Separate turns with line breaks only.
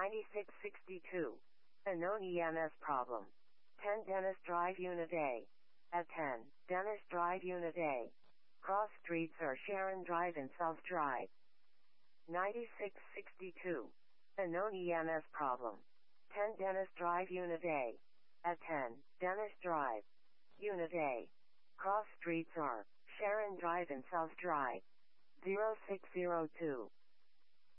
9662. A known EMS problem. 10 Dennis Drive Unit A. At 10 Dennis Drive Unit A. Cross streets are Sharon Drive and South Drive. 9662. A known EMS problem. 10 Dennis Drive Unit A. At 10 Dennis Drive. Unit A. Cross streets are Sharon Drive and South Drive. 0602.